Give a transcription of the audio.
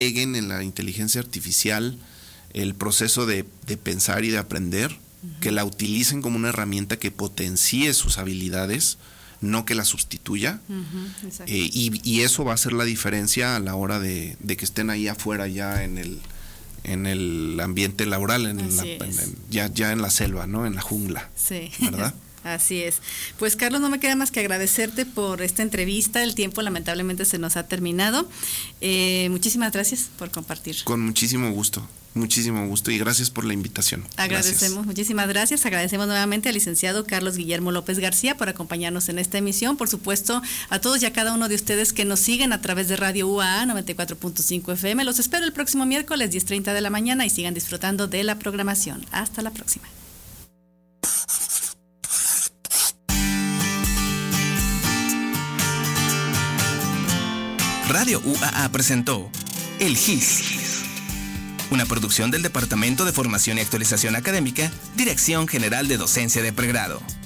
Lleguen en la inteligencia artificial el proceso de pensar y de aprender, que la utilicen como una herramienta que potencie sus habilidades, no que la sustituya. Y eso va a ser la diferencia a la hora de que estén ahí afuera ya en el ambiente laboral, ya en la selva, ¿no? En la jungla. Sí. ¿Verdad? Así es. Pues Carlos, no me queda más que agradecerte por esta entrevista. El tiempo lamentablemente se nos ha terminado. Muchísimas gracias por compartir. Con muchísimo gusto y gracias por la invitación. Agradecemos, gracias. Muchísimas gracias. Agradecemos nuevamente al licenciado Carlos Guillermo López García por acompañarnos en esta emisión. Por supuesto, a todos y a cada uno de ustedes que nos siguen a través de Radio UAA 94.5 FM. Los espero el próximo miércoles 10:30 de la mañana y sigan disfrutando de la programación. Hasta la próxima. Radio UAA presentó El GIS, una producción del Departamento de Formación y Actualización Académica, Dirección General de Docencia de Pregrado.